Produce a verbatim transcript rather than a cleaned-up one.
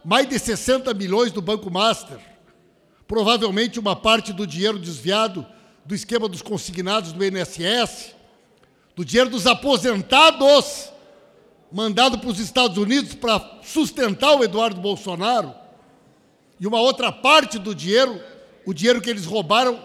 mais de sessenta milhões do Banco Master, provavelmente uma parte do dinheiro desviado do esquema dos consignados do I N S S, do dinheiro dos aposentados, mandado para os Estados Unidos para sustentar o Eduardo Bolsonaro, e uma outra parte do dinheiro, o dinheiro que eles roubaram